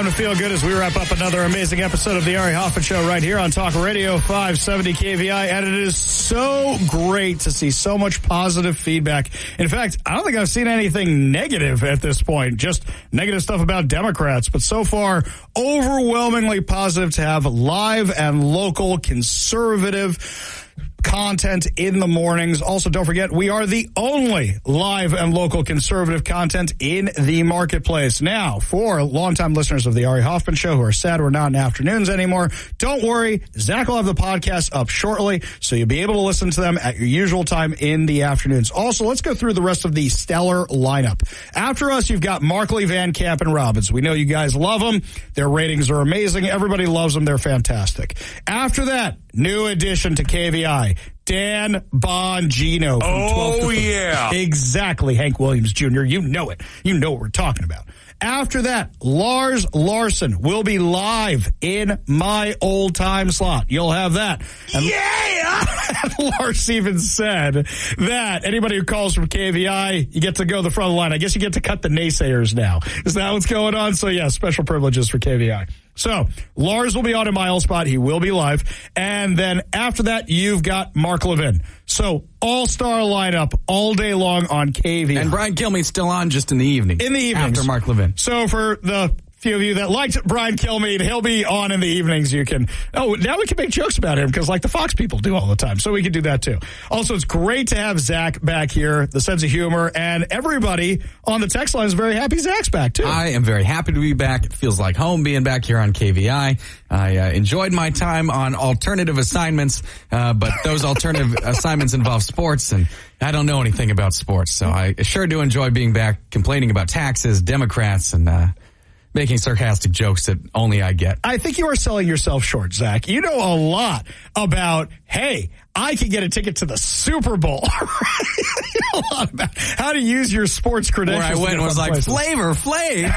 time to feel good as we wrap up another amazing episode of the Ari Hoffman Show right here on Talk Radio 570 KVI. And it is so great to see so much positive feedback. In fact, I don't think I've seen anything negative at this point, just negative stuff about Democrats. But so far, overwhelmingly positive to have live and local conservative content in the mornings. Also, don't forget, we are the only live and local conservative content in the marketplace. Now, for longtime listeners of the Ari Hoffman Show who are sad we're not in afternoons anymore, don't worry. Zach will have the podcast up shortly, so you'll be able to listen to them at your usual time in the afternoons. Also, let's go through the rest of the stellar lineup. After us, you've got Markley, Van Camp, and Robbins. We know you guys love them. Their ratings are amazing. Everybody loves them. They're fantastic. After that, new addition to KVI, Dan Bongino. From 12 to 3. Yeah. Exactly, Hank Williams Jr. You know it. You know what we're talking about. After that, Lars Larson will be live in my old time slot. You'll have that. And yeah! Lars even said that anybody who calls from KVI, you get to go the front of the line. I guess you get to cut the naysayers now. Is that what's going on? So, yeah, special privileges for KVI. So, Lars will be on in my old spot. He will be live. And then after that, you've got Mark Levin. So, all-star lineup all day long on KVI. And Brian Kilmeade's still on just in the evening. In the evenings. After Mark Levin. So, for the few of you that liked Brian Kilmeade, he'll be on in the evenings. You can, now we can make jokes about him because like the Fox people do all the time. So we can do that too. Also, it's great to have Zach back here, the sense of humor, and everybody on the text line is very happy Zach's back too. I am very happy to be back. It feels like home being back here on KVI. I enjoyed my time on alternative assignments, but those alternative assignments involve sports, and I don't know anything about sports. So I sure do enjoy being back, complaining about taxes, Democrats, and making sarcastic jokes that only I get. I think you are selling yourself short, Zach. You know a lot about, hey, I can get a ticket to the Super Bowl. You know a lot about how to use your sports credentials. Where I went and was like, Flavor Flav.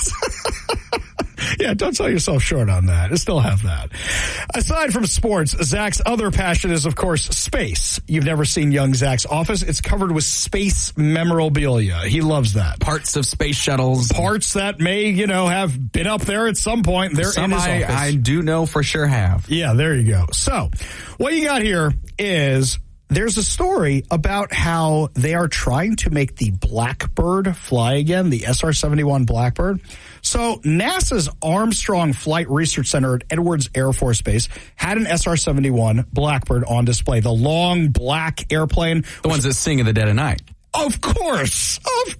Yeah, don't sell yourself short on that. I still have that. Aside from sports, Zach's other passion is, of course, space. You've never seen young Zach's office. It's covered with space memorabilia. He loves that. Parts of space shuttles. Parts that may, have been up there at some point. They're in his office. I do know for sure have. Yeah, there you go. So, what you got here is there's a story about how they are trying to make the Blackbird fly again, the SR-71 Blackbird. So NASA's Armstrong Flight Research Center at Edwards Air Force Base had an SR-71 Blackbird on display, the long black airplane. The ones that sing in the dead of night. Of course,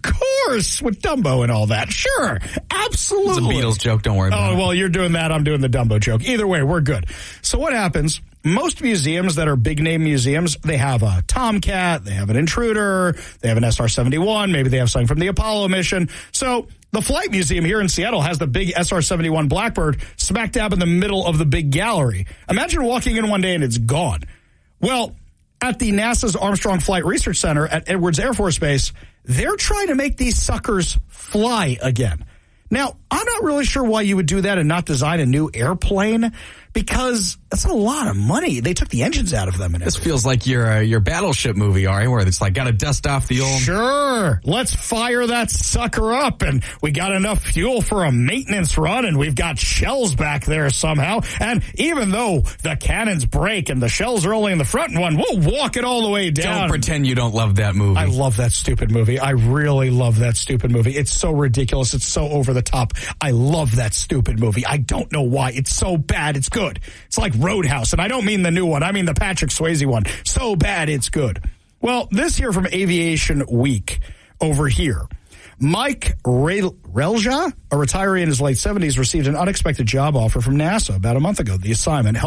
with Dumbo and all that. Sure, absolutely. It's a Beatles joke, don't worry about it. Oh, well, you're doing that, I'm doing the Dumbo joke. Either way, we're good. So what happens, most museums that are big-name museums, they have a Tomcat, they have an Intruder, they have an SR-71, maybe they have something from the Apollo mission. So the Flight Museum here in Seattle has the big SR-71 Blackbird smack dab in the middle of the big gallery. Imagine walking in one day and it's gone. Well, at the NASA's Armstrong Flight Research Center at Edwards Air Force Base, they're trying to make these suckers fly again. Now, I'm not really sure why you would do that and not design a new airplane, because that's a lot of money. They took the engines out of them. And this feels like your Battleship movie, Ari, where it's like got to dust off the old... Sure. Let's fire that sucker up, and we got enough fuel for a maintenance run, and we've got shells back there somehow. And even though the cannons break and the shells are only in the front one, we'll walk it all the way down. Don't pretend you don't love that movie. I love that stupid movie. I really love that stupid movie. It's so ridiculous. It's so over the top. I love that stupid movie. I don't know why. It's so bad. It's good. It's like Roadhouse, and I don't mean the new one. I mean the Patrick Swayze one. So bad, it's good. Well, this here from Aviation Week over here. Mike Relja, a retiree in his late 70s, received an unexpected job offer from NASA about a month ago. The assignment